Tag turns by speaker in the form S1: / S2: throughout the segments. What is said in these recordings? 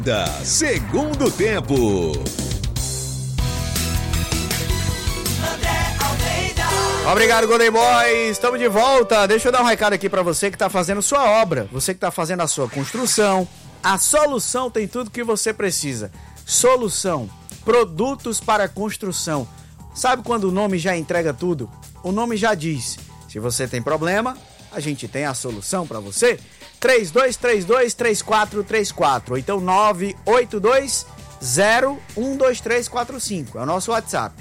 S1: Segundo tempo.
S2: Obrigado, Golden Boys. Estamos de volta. Deixa eu dar um recado aqui para você que está fazendo sua obra, você que está fazendo a sua construção. A Solução tem tudo que você precisa. Solução, produtos para construção. Sabe quando o nome já entrega tudo? O nome já diz. Se você tem problema, a gente tem a solução para você. 3232-3434 ou então 982-012345. É o nosso WhatsApp.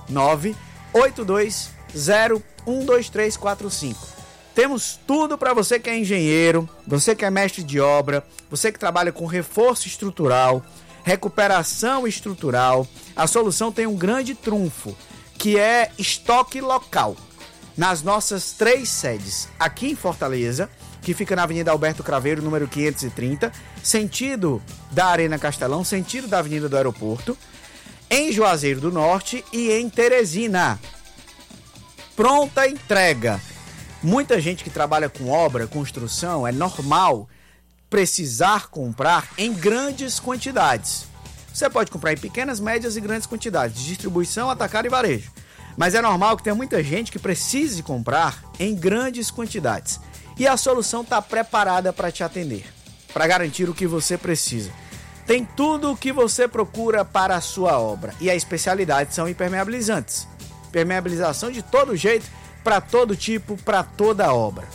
S2: 982-012345. Temos tudo para você que é engenheiro, você que é mestre de obra, você que trabalha com reforço estrutural, recuperação estrutural. A Solução tem um grande trunfo, que é estoque local. Nas nossas 3 sedes, aqui em Fortaleza, que fica na Avenida Alberto Craveiro, número 530, sentido da Arena Castelão, sentido da Avenida do Aeroporto, em Juazeiro do Norte e em Teresina. Pronta entrega. Muita gente que trabalha com obra, construção, é normal precisar comprar em grandes quantidades. Você pode comprar em pequenas, médias e grandes quantidades, distribuição, atacado e varejo. Mas é normal que tenha muita gente que precise comprar em grandes quantidades. E a Solução está preparada para te atender, para garantir o que você precisa. Tem tudo o que você procura para a sua obra. E a especialidade são impermeabilizantes. Impermeabilização de todo jeito, para todo tipo, para toda obra.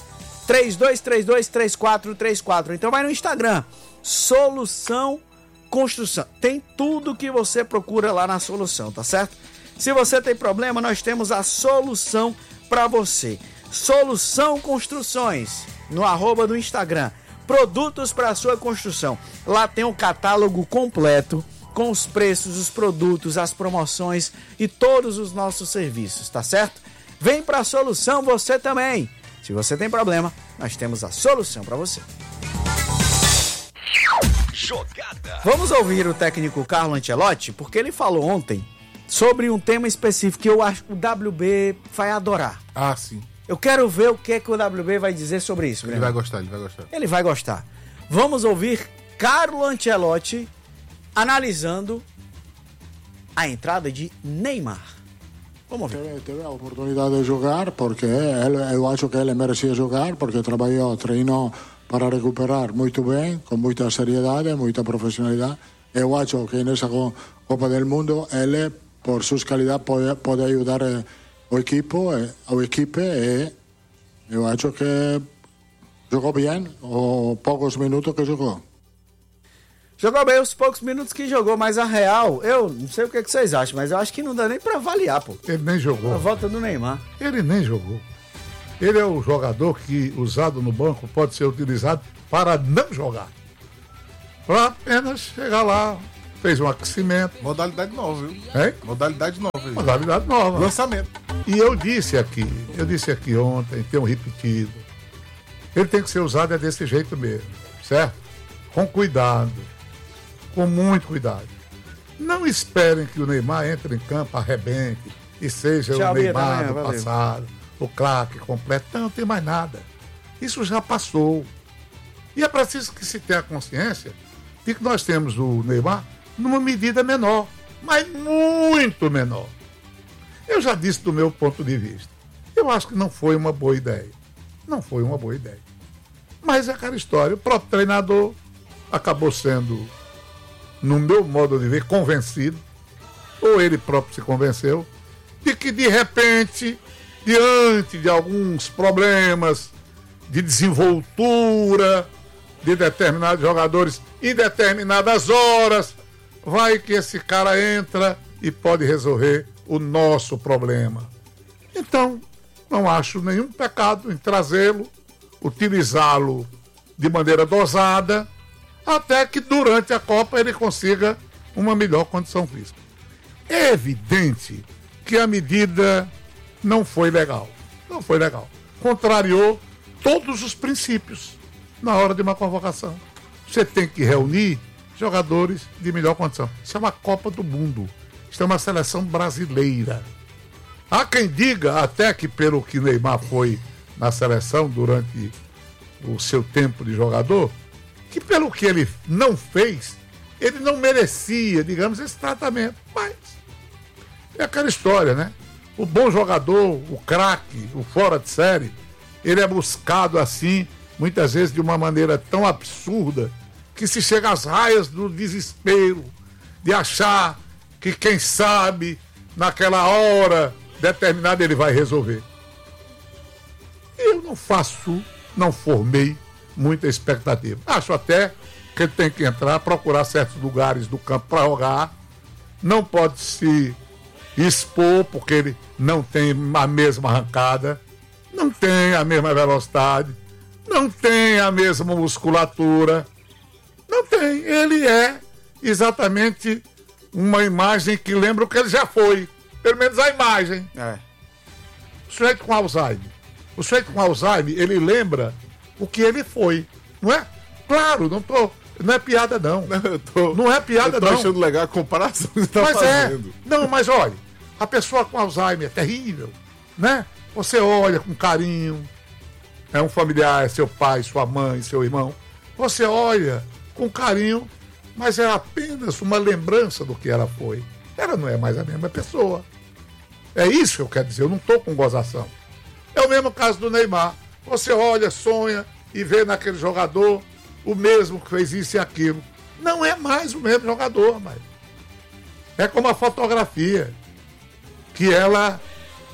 S2: 3232-3434. Então vai no Instagram, Solução Construção. Tem tudo que você procura lá na Solução, tá certo? Se você tem problema, nós temos a solução para você. Solução Construções, no @ do Instagram. Produtos para sua construção. Lá tem um catálogo completo com os preços, os produtos, as promoções e todos os nossos serviços, tá certo? Vem para a Solução você também. Se você tem problema, nós temos a solução para você.
S1: Jogada.
S2: Vamos ouvir o técnico Carlo Ancelotti, porque ele falou ontem sobre um tema específico que eu acho que o WB vai adorar.
S3: Ah, sim.
S2: Eu quero ver o que o WB vai dizer sobre isso.
S3: Ele vai gostar.
S2: Ele vai gostar. Vamos ouvir Carlo Ancelotti analisando a entrada de Neymar. Vamos ver.
S4: Teve a oportunidade de jogar porque eu acho que ele merecia jogar porque trabalhou, treinou para recuperar muito bem, com muita seriedade, muita profissionalidade. Eu acho que nessa Copa do Mundo ele, por suas qualidades, pode ajudar o equipe e eu acho que jogou bem os poucos minutos que jogou.
S2: Jogou bem os poucos minutos que jogou, mas a real, eu não sei o que vocês acham, mas eu acho que não dá nem pra avaliar, pô.
S3: Ele nem jogou.
S2: A volta do Neymar.
S3: Ele nem jogou. Ele é o jogador que, usado no banco, pode ser utilizado para não jogar. Para apenas chegar lá, fez um aquecimento.
S5: Modalidade nova, viu?
S3: Hein?
S5: Modalidade nova. Viu?
S3: Modalidade nova.
S5: Lançamento.
S3: E eu disse aqui ontem, tenho repetido. Ele tem que ser usado desse jeito mesmo, certo? Com cuidado. Com muito cuidado. Não esperem que o Neymar entre em campo, arrebente e seja o Neymar do passado, o craque completo. Não tem mais nada. Isso já passou. E é preciso que se tenha consciência de que nós temos o Neymar numa medida menor, mas muito menor. Eu já disse do meu ponto de vista. Eu acho que não foi uma boa ideia. Não foi uma boa ideia. Mas é aquela história. O próprio treinador acabou sendo, no meu modo de ver, convencido, ou ele próprio se convenceu, de que de repente, diante de alguns problemas de desenvoltura de determinados jogadores em determinadas horas, vai que esse cara entra e pode resolver o nosso problema. Então, não acho nenhum pecado em trazê-lo, utilizá-lo de maneira dosada, até que durante a Copa ele consiga uma melhor condição física. É evidente que a medida não foi legal. Não foi legal. Contrariou todos os princípios na hora de uma convocação. Você tem que reunir jogadores de melhor condição. Isso é uma Copa do Mundo. Isso é uma seleção brasileira. Há quem diga até que pelo que Neymar foi na seleção durante o seu tempo de jogador, que pelo que ele não fez, ele não merecia, digamos, esse tratamento. Mas é aquela história, né? O bom jogador, o craque, o fora de série, ele é buscado assim, muitas vezes de uma maneira tão absurda, que se chega às raias do desespero, de achar que quem sabe, naquela hora determinada, ele vai resolver. Eu não formei muita expectativa. Acho até que ele tem que entrar, procurar certos lugares do campo para jogar. Não pode se expor, porque ele não tem a mesma arrancada, não tem a mesma velocidade, não tem a mesma musculatura. Não tem. Ele é exatamente uma imagem que lembra o que ele já foi. Pelo menos a imagem. O sujeito com Alzheimer. O sujeito com Alzheimer, ele lembra o que ele foi. Não é? Claro, não é piada, não. Não é piada, não.
S5: Eu tô achando legal a comparação que você tá fazendo.
S3: Não, mas olha, a pessoa com Alzheimer é terrível, né? Você olha com carinho, é um familiar, é seu pai, sua mãe, seu irmão. Você olha com carinho, mas é apenas uma lembrança do que ela foi. Ela não é mais a mesma pessoa. É isso que eu quero dizer, eu não estou com gozação. É o mesmo caso do Neymar. Você olha, sonha e vê naquele jogador o mesmo que fez isso e aquilo. Não é mais o mesmo jogador, mas é como a fotografia, que ela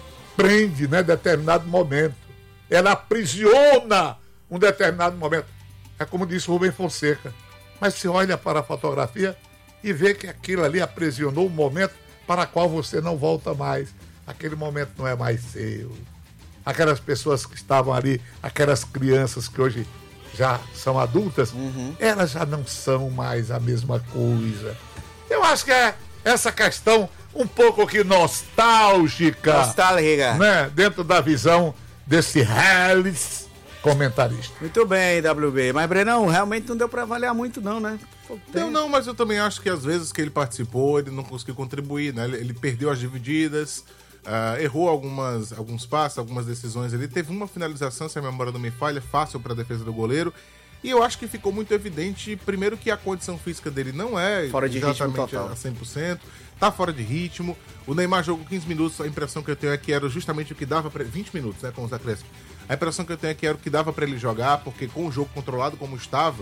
S3: prende, né, determinado momento. Ela aprisiona um determinado momento. É como disse Rubem Fonseca. Mas você olha para a fotografia e vê que aquilo ali aprisionou um momento para o qual você não volta mais. Aquele momento não é mais seu. Aquelas pessoas que estavam ali, aquelas crianças que hoje já são adultas, elas já não são mais a mesma coisa. Eu acho que é essa questão um pouco que nostálgica, né? Dentro da visão desse Hellis comentarista.
S2: Muito bem, WB. Mas, Brenão, realmente não deu pra avaliar muito não, né?
S5: Não, mas eu também acho que às vezes que ele participou, ele não conseguiu contribuir, né? Ele perdeu as divididas, errou alguns passes, algumas decisões. Ele teve uma finalização, se a memória não me falha, fácil para a defesa do goleiro. E eu acho que ficou muito evidente, primeiro, que a condição física dele não é
S2: fora de
S5: exatamente
S2: ritmo total.
S5: A 100%, tá fora de ritmo. O Neymar jogou 15 minutos, a impressão que eu tenho é que era justamente o que dava para 20 minutos, né, com os acréscimos. A impressão que eu tenho é que era o que dava para ele jogar, porque com o jogo controlado como estava,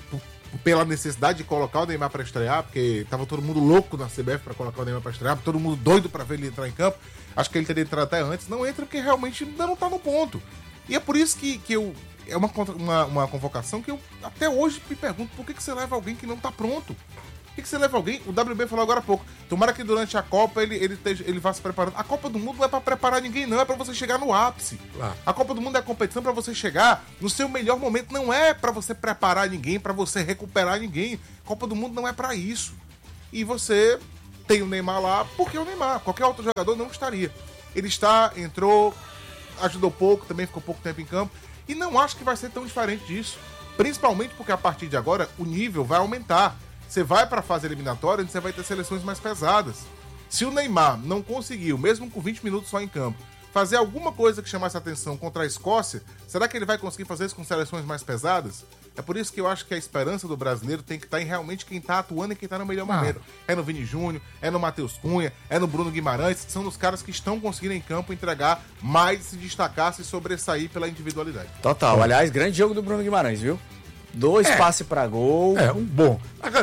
S5: pela necessidade de colocar o Neymar para estrear, porque tava todo mundo louco na CBF para colocar o Neymar para estrear, todo mundo doido para ver ele entrar em campo. Acho que ele teria entrado até antes. Não entra porque realmente ainda não tá no ponto. E é por isso que eu... É uma convocação que eu até hoje me pergunto por que você leva alguém que não tá pronto. Por que você leva alguém? O WB falou agora há pouco. Tomara que durante a Copa ele vá se preparando. A Copa do Mundo não é pra preparar ninguém, não. É pra você chegar no ápice.
S3: Claro.
S5: A Copa do Mundo é a competição pra você chegar no seu melhor momento. Não é pra você preparar ninguém, pra você recuperar ninguém. Copa do Mundo não é pra isso. E você tem o Neymar lá porque é o Neymar. Qualquer outro jogador não estaria. Ele entrou, ajudou pouco, também ficou pouco tempo em campo. E não acho que vai ser tão diferente disso. Principalmente porque a partir de agora o nível vai aumentar. Você vai para a fase eliminatória onde você vai ter seleções mais pesadas. Se o Neymar não conseguiu, mesmo com 20 minutos só em campo, fazer alguma coisa que chamasse atenção contra a Escócia, será que ele vai conseguir fazer isso com seleções mais pesadas? É por isso que eu acho que a esperança do brasileiro tem que estar em realmente quem está atuando e quem está no melhor momento. É no Vini Júnior, é no Matheus Cunha, é no Bruno Guimarães, que são os caras que estão conseguindo em campo entregar mais, se destacar, se sobressair pela individualidade.
S2: Total. Aliás, grande jogo do Bruno Guimarães, viu? 2 passes para gol.
S3: Um bom.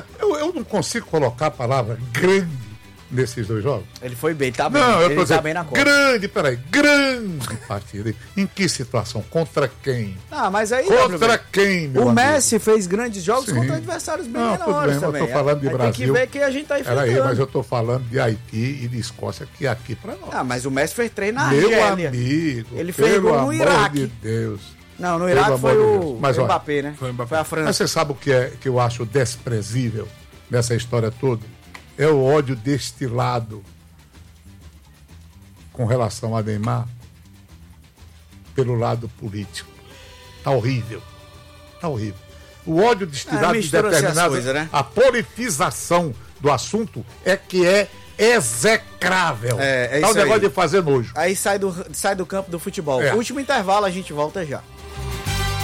S3: Eu não consigo colocar a palavra grande nesses dois jogos.
S2: Ele foi bem, tá bem.
S3: Não, eu tô
S2: ele
S3: dizendo,
S2: tá bem na Copa.
S3: grande partida. Em que situação? Contra quem?
S2: Mas aí...
S3: Contra quem, meu
S2: O
S3: amigo?
S2: Messi fez grandes jogos
S3: Sim.
S2: contra adversários bem
S3: Não, tudo
S2: menores
S3: bem,
S2: também.
S3: eu tô falando de
S2: Aí
S3: Brasil.
S2: tem que ver que a gente tá enfrentando.
S3: Peraí, mas eu tô falando de Haiti e de Escócia, que é aqui pra nós.
S2: Mas o Messi fez 3 na
S3: Meu
S2: Argélia.
S3: amigo,
S2: Ele fez gol no Iraque.
S3: de Deus.
S2: Não, no Iraque foi o
S3: Mas, olha,
S2: Mbappé, né?
S5: foi o Mbappé.
S2: Foi a
S3: Mas
S2: França.
S3: você sabe o que é que eu acho desprezível nessa história toda? É o ódio destilado com relação a Neymar pelo lado político. Tá horrível. Tá horrível. O ódio destilado de
S2: mistura-se as
S3: determinadas...
S2: coisas, né?
S3: A politização do assunto é que é execrável.
S2: É
S3: tá
S2: isso
S3: o negócio
S2: aí.
S3: de fazer nojo.
S2: Aí sai do campo do futebol.
S3: É.
S2: Último intervalo, a gente volta já.